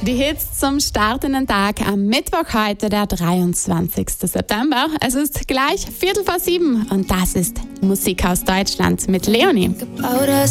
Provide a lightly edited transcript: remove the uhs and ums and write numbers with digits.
Die Hits zum startenden Tag am Mittwoch heute, der 23. September. Es ist gleich 6:15 und das ist Musik aus Deutschland mit Leonie.